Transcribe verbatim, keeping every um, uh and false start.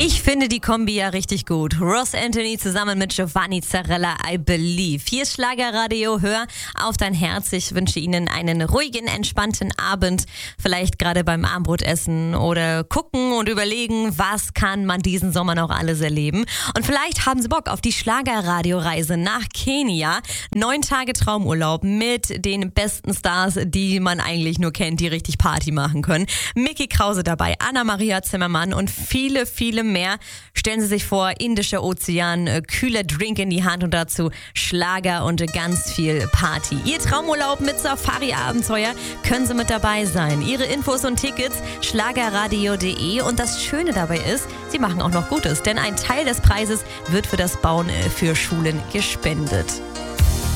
Ich finde die Kombi ja richtig gut. Ross Anthony zusammen mit Giovanni Zarella, I Believe. Hier ist Schlagerradio, hör auf dein Herz. Ich wünsche Ihnen einen ruhigen, entspannten Abend. Vielleicht gerade beim Abendbrotessen oder gucken und überlegen, was kann man diesen Sommer noch alles erleben. Und vielleicht haben Sie Bock auf die Schlagerradio-Reise nach Kenia. Neun Tage Traumurlaub mit den besten Stars, die man eigentlich nur kennt, die richtig Party machen können. Micky Krause dabei, Anna-Maria Zimmermann und viele, viele mehr. Stellen Sie sich vor, indischer Ozean, äh, kühler Drink in die Hand und dazu Schlager und ganz viel Party. Ihr Traumurlaub mit Safari-Abenteuer, können Sie mit dabei sein. Ihre Infos und Tickets schlagerradio punkt de, und das Schöne dabei ist, Sie machen auch noch Gutes, denn ein Teil des Preises wird für das Bauen äh, für Schulen gespendet.